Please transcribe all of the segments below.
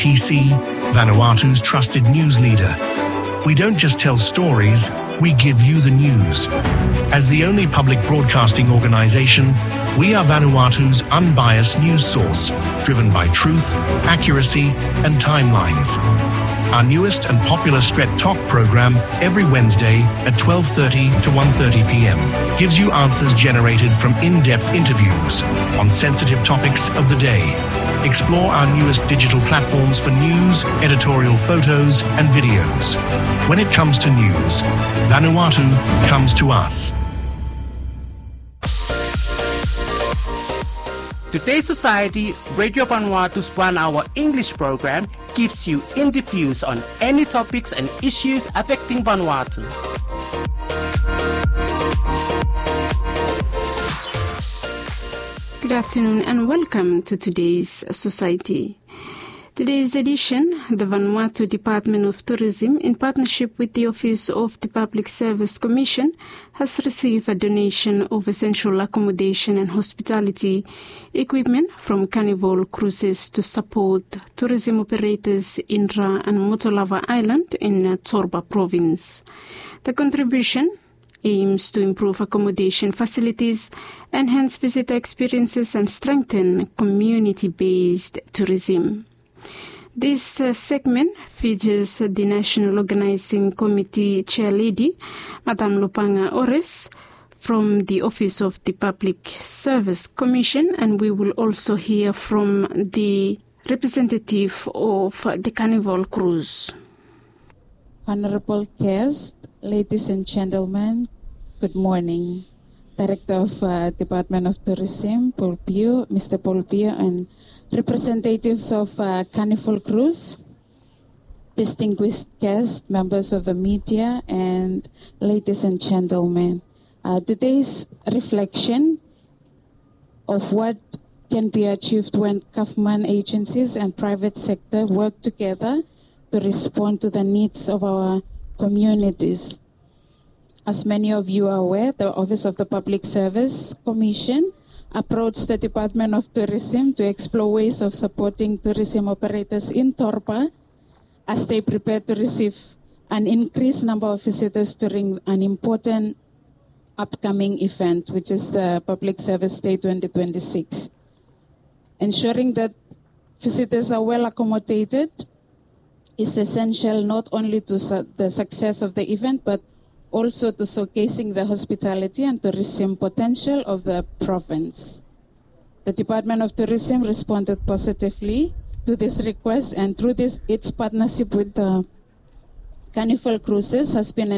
TC, Vanuatu's trusted news leader. We don't just tell stories, we give you the news. As the only public broadcasting organization, we are Vanuatu's unbiased news source, driven by truth, accuracy, and timelines. Our newest and popular Stret Talk program, every Wednesday at 12:30 to 1:30 p.m., gives you answers generated from in-depth interviews on sensitive topics of the day. Explore our newest digital platforms for news, editorial photos, and videos. When it comes to news, Vanuatu comes to us. Today's Society, Radio Vanuatu's 1-hour English program gives you in-depth views on any topics and issues affecting Vanuatu. Good afternoon and welcome to today's Society. Today's edition, the Vanuatu Department of Tourism, in partnership with the Office of the Public Service Commission, has received a donation of essential accommodation and hospitality equipment from Carnival Cruises to support tourism operators in Ra and Motolava Island in Torba Province. The contribution aims to improve accommodation facilities, enhance visitor experiences, and strengthen community-based tourism. This segment features the National Organizing Committee Chair Lady, Madame Lupanga Ores, from the Office of the Public Service Commission, and we will also hear from the representative of the Carnival Cruise. Honorable guests, ladies and gentlemen, good morning. Director of Department of Tourism, Paul Pio, Mr. Paul Pio, and representatives of Carnival Cruise, distinguished guests, members of the media, and ladies and gentlemen. Today's reflection of what can be achieved when government agencies and private sector work together to respond to the needs of our communities. As many of you are aware, the Office of the Public Service Commission approached the Department of Tourism to explore ways of supporting tourism operators in Torba as they prepare to receive an increased number of visitors during an important upcoming event, which is the Public Service Day 2026. Ensuring that visitors are well accommodated is essential not only to the success of the event, but also to showcasing the hospitality and tourism potential of the province. The Department of Tourism responded positively to this request, and through this, its partnership with the Carnival Cruises has been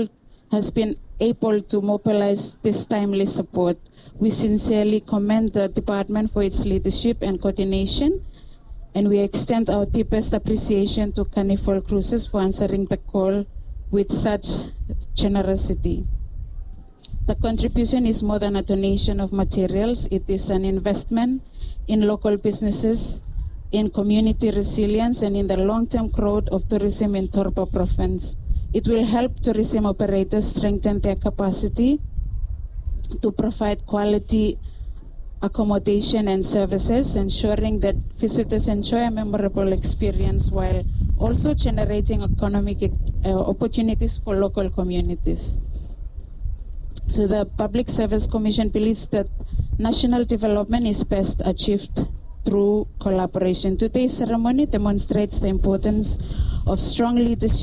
able to mobilize this timely support. We sincerely commend the department for its leadership and coordination, and we extend our deepest appreciation to Carnival Cruises for answering the call with such generosity. The contribution is more than a donation of materials. It is an investment in local businesses, in community resilience, and in the long-term growth of tourism in Torba Province. It will help tourism operators strengthen their capacity to provide quality accommodation and services, ensuring that visitors enjoy a memorable experience while also generating economic opportunities for local communities. So the Public Service Commission believes that national development is best achieved through collaboration. Today's ceremony demonstrates the importance of strong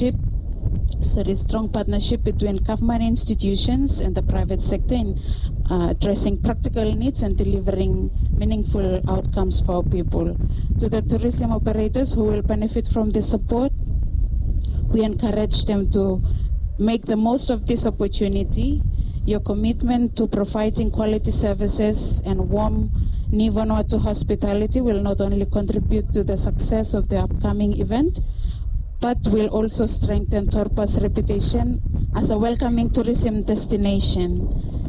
partnership between government institutions and the private sector in addressing practical needs and delivering meaningful outcomes for people. To the tourism operators who will benefit from this support, we encourage them to make the most of this opportunity. Your commitment to providing quality services and warm Ni Vanuatu hospitality will not only contribute to the success of the upcoming event, but will also strengthen Torpa's reputation as a welcoming tourism destination.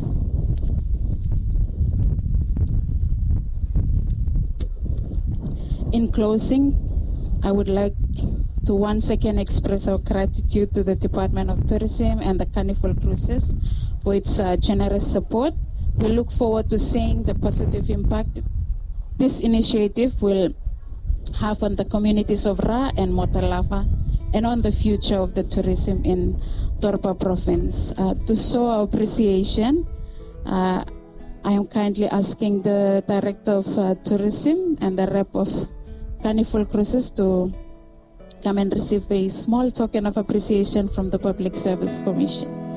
In closing, I would like to once again express our gratitude to the Department of Tourism and the Carnival Cruises for its generous support. We look forward to seeing the positive impact this initiative will have on the communities of Ra and Motalava, and on the future of the tourism in Torpa province. To show our appreciation, I am kindly asking the Director of Tourism and the Rep of Carnival Cruises to come and receive a small token of appreciation from the Public Service Commission.